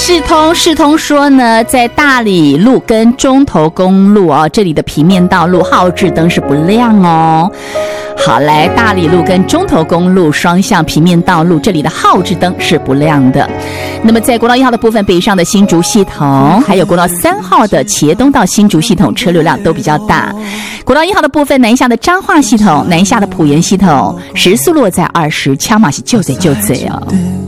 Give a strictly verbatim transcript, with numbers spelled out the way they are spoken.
世通世通说呢，在大理路跟中投公路哦，这里的平面道路号志灯是不亮哦。好，来大理路跟中投公路双向平面道路，这里的号志灯是不亮的。那么在国道一号的部分，北上的新竹系统，还有国道三号的茄东到新竹系统车流量都比较大。国道一号的部分，南下的彰化系统、南下的埔盐系统，时速落在二十，枪马是就在就在哦。